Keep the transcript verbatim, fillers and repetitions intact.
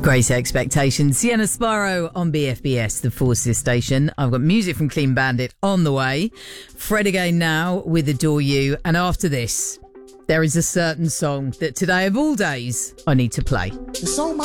Great Expectations. Sienna Sparrow on B F B S, the Forces station. I've got music from Clean Bandit on the way. Fred again now with Adore You. And after this, there is a certain song that today of all days I need to play. So much